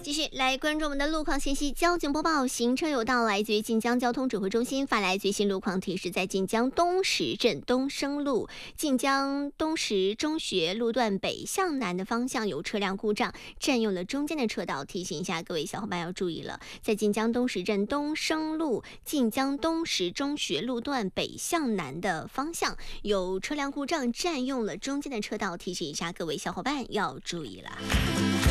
继续来关注我们的路况信息。交警播报，行车有道，来自于晋江交通指挥中心发来最新路况提示，在晋江东石镇东升路、晋江东石中学路段北向南的方向有车辆故障，占用了中间的车道，提醒一下各位小伙伴要注意了。在晋江东石镇东升路、晋江东石中学路段北向南的方向有车辆故障，占用了中间的车道，提醒一下各位小伙伴要注意了。